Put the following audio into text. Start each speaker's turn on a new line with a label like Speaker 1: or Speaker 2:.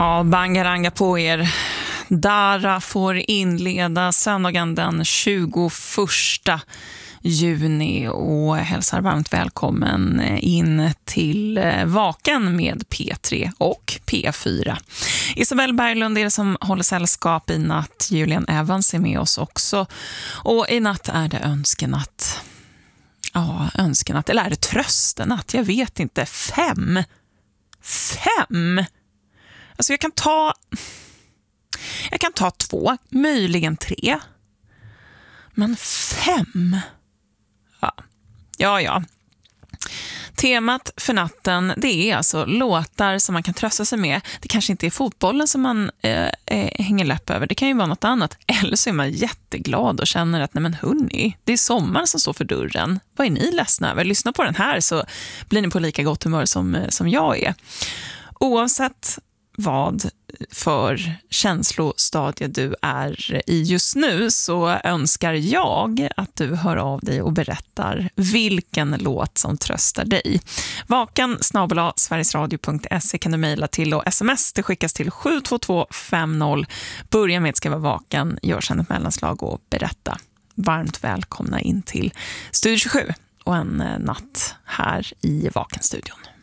Speaker 1: Ja, bangaranga på er. Dara får inleda söndagen den 21 juni och hälsar varmt välkommen in till Vaken med P3 och P4. Isabel Berglund är det som håller sällskap i natt. Julian Evans är med oss också. Och i natt är det önskenatt. Ja, önskenatt. Eller är det tröstenatt? Jag vet inte. 5. Alltså jag kan ta 2, möjligen 3. Men 5? Ja. Temat för natten, det är alltså låtar som man kan trösta sig med. Det kanske inte är fotbollen som man hänger läpp över. Det kan ju vara något annat. Eller så är man jätteglad och känner att nej men hörni, det är sommar som står för dörren. Vad är ni ledsna över? Lyssna på den här så blir ni på lika gott humör som jag är. Oavsett vad för känslostadie du är i just nu så önskar jag att du hör av dig och berättar vilken låt som tröstar dig. vaken@sverigesradio.se kan du mejla till och sms det skickas till 72250. Börja med att skriva vaken, gör sedan ett mellanslag och berätta. Varmt välkomna in till Studio 27 och en natt här i Vakenstudion.